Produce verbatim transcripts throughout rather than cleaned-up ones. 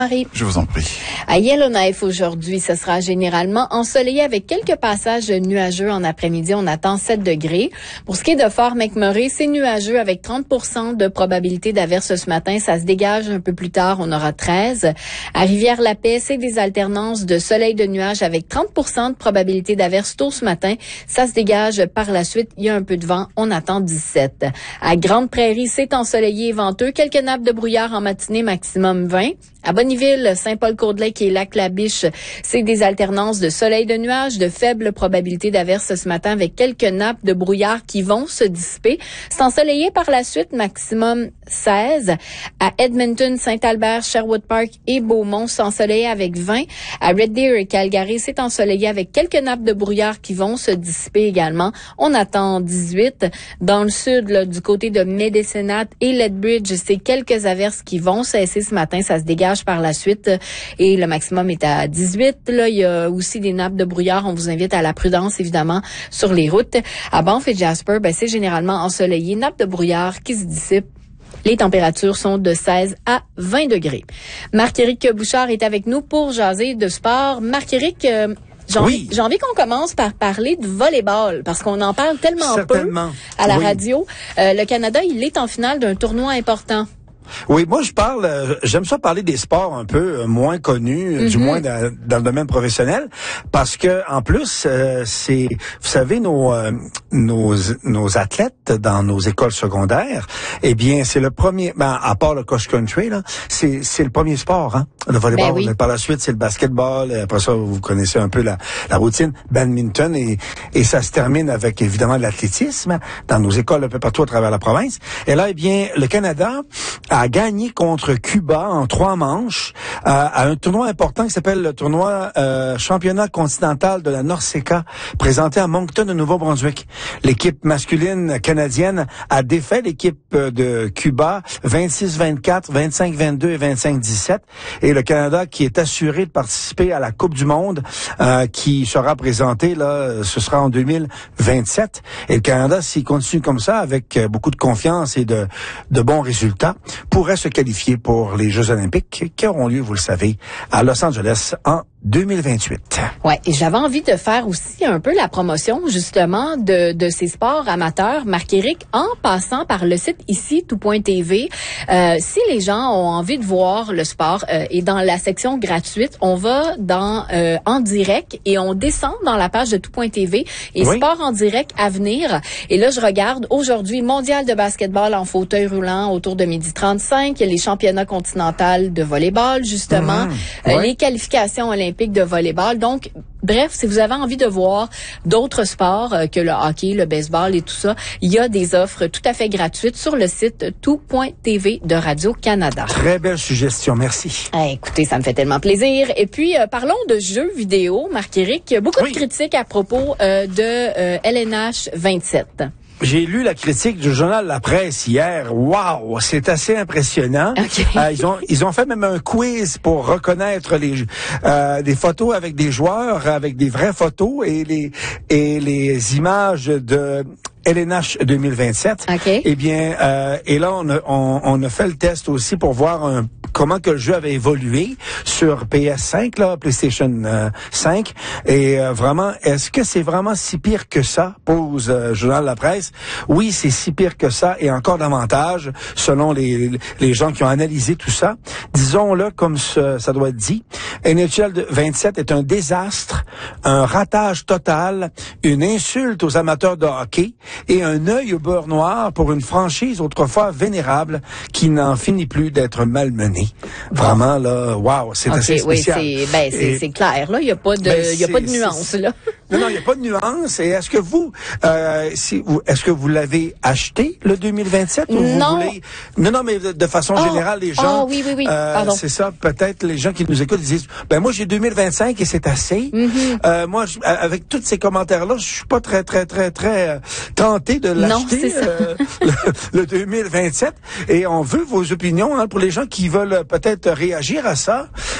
Marie. Je vous en prie. À Yellowknife aujourd'hui, ce sera généralement ensoleillé avec quelques passages nuageux en après-midi. On attend sept degrés. Pour ce qui est de Fort McMurray, c'est nuageux avec trente pour cent de probabilité d'averse ce matin. Ça se dégage un peu plus tard. On aura treize. À Rivière-la-Paix, c'est des alternances de soleil de nuages avec trente pour cent de probabilité d'averse tôt ce matin. Ça se dégage par la suite. Il y a un peu de vent. On attend dix-sept. À Grande-Prairie, c'est ensoleillé et venteux. Quelques nappes de brouillard en matinée, maximum vingt. À Bonneville, Saint-Paul-Côte-Lake et Lac-La-Biche, c'est des alternances de soleil de nuages, de faible probabilité d'averse ce matin avec quelques nappes de brouillard qui vont se dissiper. C'est ensoleillé par la suite, maximum seize. À Edmonton, Saint-Albert, Sherwood Park et Beaumont, c'est ensoleillé avec vingt. À Red Deer et Calgary, c'est ensoleillé avec quelques nappes de brouillard qui vont se dissiper également. On attend dix-huit. Dans le sud, là, du côté de Medicine Hat et Lethbridge, c'est quelques averses qui vont cesser ce matin. Ça se dégage par la suite et le maximum est à dix-huit. Là, il y a aussi des nappes de brouillard. On vous invite à la prudence, évidemment, sur les routes. À Banff et Jasper, ben, c'est généralement ensoleillé. Nappes de brouillard qui se dissipent. Les températures sont de seize à vingt degrés. Marc-Éric Bouchard est avec nous pour jaser de sport. Marc-Éric, euh, J'ai envie, oui. j'ai envie qu'on commence par parler de volleyball parce qu'on en parle tellement Certainement. peu à la oui. radio. Euh, le Canada, il est en finale d'un tournoi important. Oui, moi je parle, euh, j'aime ça parler des sports un peu euh, moins connus, mm-hmm. du moins dans, dans le domaine professionnel, parce que en plus euh, c'est, vous savez, nos euh, nos nos athlètes dans nos écoles secondaires, eh bien c'est le premier, ben à part le cross country là, c'est c'est le premier sport, hein, le volleyball. Ben oui. Par la suite c'est le basketball, et après ça vous connaissez un peu la la routine, badminton et et ça se termine avec évidemment l'athlétisme dans nos écoles un peu partout à travers la province. Et là, eh bien le Canada a gagné contre Cuba en trois manches euh, à un tournoi important qui s'appelle le tournoi euh, championnat continental de la Norseca, présenté à Moncton, au Nouveau-Brunswick. L'équipe masculine canadienne a défait l'équipe de Cuba vingt-six vingt-quatre, vingt-cinq vingt-deux et vingt-cinq dix-sept. Et le Canada qui est assuré de participer à la Coupe du monde euh, qui sera présentée, là, ce sera en deux mille vingt-sept. Et le Canada, s'il continue comme ça, avec beaucoup de confiance et de, de bons résultats, pourrait se qualifier pour les Jeux olympiques qui auront lieu, vous le savez, à Los Angeles en deux mille vingt-huit. Ouais, et j'avais envie de faire aussi un peu la promotion justement de de ces sports amateurs, Marc-Éric, en passant par le site ici tout point t v. Euh, si les gens ont envie de voir le sport euh, et dans la section gratuite, on va dans euh, en direct et on descend dans la page de tout point t v et oui. Sport en direct à venir. Et là, je regarde aujourd'hui mondial de basketball en fauteuil roulant autour de midi trente-cinq, les championnats continentaux de volleyball justement, mmh, euh, ouais. les qualifications olympiques de volleyball. Donc, bref, si vous avez envie de voir d'autres sports euh, que le hockey, le baseball et tout ça, il y a des offres tout à fait gratuites sur le site tout point t v de Radio-Canada. Très belle suggestion, merci. Eh, écoutez, ça me fait tellement plaisir. Et puis, euh, parlons de jeux vidéo, Marc-Éric. Beaucoup oui. de critiques à propos euh, de euh, L N H vingt-sept. J'ai lu la critique du journal La Presse hier. Waouh, c'est assez impressionnant. Okay. Euh, ils ont ils ont fait même un quiz pour reconnaître les euh, des photos avec des joueurs, avec des vraies photos et les et les images de L N H deux mille vingt-sept. Okay. Eh bien, euh, et là on a on, on a fait le test aussi pour voir un, comment que le jeu avait évolué sur P S cinq, là, PlayStation euh, cinq. Et euh, vraiment, est-ce que c'est vraiment si pire que ça, pose euh, Journal La Presse? Oui, c'est si pire que ça et encore davantage, selon les, les gens qui ont analysé tout ça. Disons-le comme ce, ça doit être dit. N H L vingt-sept est un désastre, un ratage total, une insulte aux amateurs de hockey et un œil au beurre noir pour une franchise autrefois vénérable qui n'en finit plus d'être malmenée. Vraiment, là, wow, c'est okay, assez spécial. Oui, c'est, ben, c'est, et, c'est clair, là. Il n'y a pas de, ben, il y a pas de nuance, là. Non, non, il n'y a pas de nuance. Et est-ce que vous, euh, si vous, est-ce que vous l'avez acheté, le deux mille vingt-sept, ou non. vous voulez, non, non, mais de, de façon oh, générale, les gens, oh, oui, oui, oui. Euh, Pardon. c'est ça, peut-être les gens qui nous écoutent disent, ben, moi, j'ai deux mille vingt-cinq et c'est assez. Mm-hmm. Euh, moi, je, avec tous ces commentaires-là, je suis pas très, très, très, très euh, tenté de l'acheter, euh, le, le deux mille vingt-sept. Et on veut vos opinions, hein, pour les gens qui veulent peut-être réagir à ça.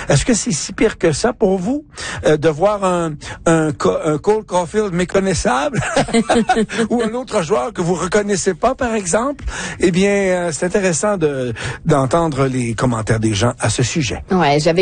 Est-ce que c'est si pire que ça pour vous euh, de voir un, un, un Cole Caulfield méconnaissable ou un autre joueur que vous reconnaissez pas, par exemple? Eh bien, euh, c'est intéressant de d'entendre les commentaires des gens à ce sujet. Ouais, j'avais